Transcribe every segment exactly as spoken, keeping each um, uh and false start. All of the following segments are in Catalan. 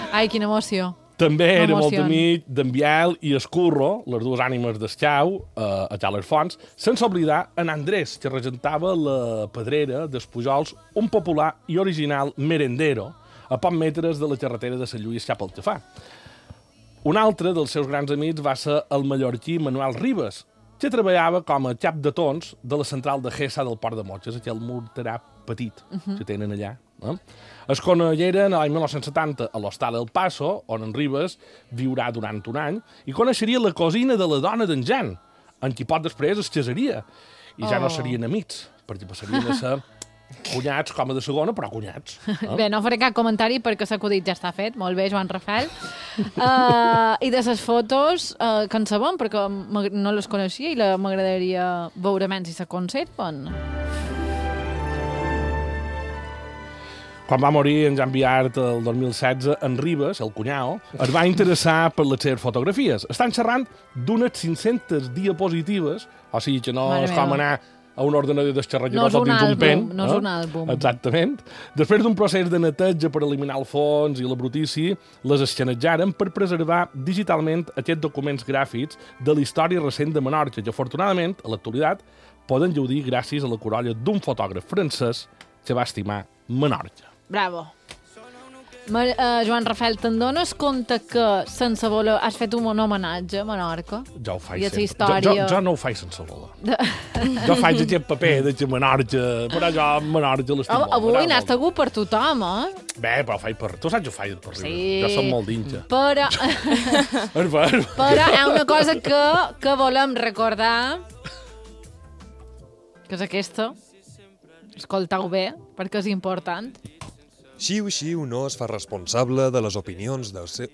Ai, quina emoció. També era molt M'emociona. amic d'en Biel i Escurro, les dues ànimes d'Escau, eh, a Jales Fonts, sense oblidar en Andrés, que regentava la pedrera dels Pujols, un popular i original merendero, a pocs metres de la carretera de Sant Lluís cap al Tafà. Un altre dels seus grans amics va ser el mallorquí Manuel Ribes, que treballava com a cap de tons de la central de Gessa del Port de Motxes, aquell morterà petit uh -huh. que tenen allà. Eh? Es coneixeren l'any mil nou-cents setanta a l'Hostal El Paso, on en Ribes viurà durant un any, i coneixeria la cosina de la dona d'en Jan, en qui poc després es casaria. I ja oh. no serien amics, perquè passarien a ser cunyats com a de segona, però cunyats. Eh? Bé, no faré cap comentari perquè l'acudit ja està fet. Molt bé, Joan Rafel. Uh, I de les fotos, uh, que en sabem, perquè no les coneixia i m'agradaria veure menys si se conserven. Quan va morir en Jan Viart el dos mil setze, en Ribes, el cunyau, es va interessar per les seves fotografies. Estan xerrant d'unes cinc-centes diapositives, o sigui que no Mare és com meva. anar a un ordenador d'esquerra No és un dins un àlbum, pen. no és eh? un àlbum. Exactament. Després d'un procés de neteja per eliminar el fons i la brutícia, les escanejaren per preservar digitalment aquests documents gràfics de la història recent de Menorca, que afortunadament, a l'actualitat, poden gaudir gràcies a la corolla d'un fotògraf francès que va estimar Menorca. Bravo. Ma, uh, Joan Rafel, te'n dones compte que sense voler has fet un homenatge a Menorca? Jo ho faig I a la sempre. història... Jo, jo, jo no ho faig sense voler. De... jo faig aquest paper de que Menorca, però jo Menorca l'estim molt. Avui n'has segur per tothom, eh? Bé, però ho faig per... Tu saps que ho faig per riure. Sí. Jo som molt d'inja. Però... però hi ha una cosa que, que volem recordar, que és aquesta. Escoltau bé, perquè és important. Xiu Xiu no es fa responsable de les opinions del seu...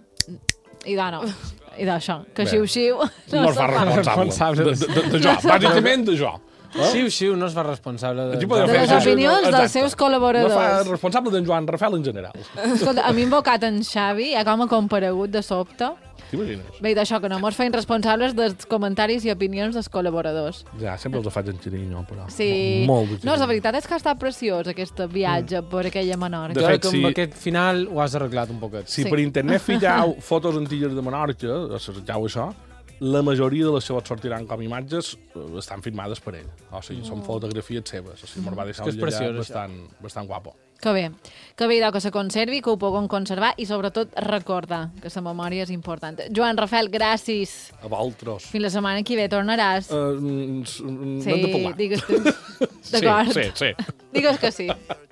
I de no. I d'això. Que Bé. xiu xiu No, no es fa responsable. De, de, de, de jo, bàsicament de jo. Eh? Xiu Xiu no es fa responsable de... Aquí podem de fer les això. opinions Exacte. dels seus col·laboradors. No fa responsable d'en Joan Rafel en general. Escolta, a mi invocat en Xavi, ja com ha comparegut de sobte. T'imagines? Bé, d'això, que no mos feien responsables dels comentaris i opinions dels col·laboradors. Ja, sempre els faig en carinyo, però... Sí. Molt de No, la carinyo. veritat és que ha estat preciós aquest viatge per aquella Menorca. De Jo fet, crec que sí. amb aquest final ho has arreglat un poquet. Si Sí. per internet filleu fotos antigues de Menorca, assajau això, la majoria de les seves sortiran com a imatges eh, estan firmades per ell. O sigui, són fotografies seves. O sigui, me'l va deixar És que és un llallat preciós, bastant, bastant guapo. Que bé. Que bé, idò, que se conservi, que ho puguem conservar i sobretot recordar que la memòria és important. Joan Rafel, gràcies. A vosaltres. Fins la setmana que ve tornaràs. Uh, mm, mm, sí, n'hem de parlar. digues tu. D'acord. Sí, sí, sí. Digues que sí.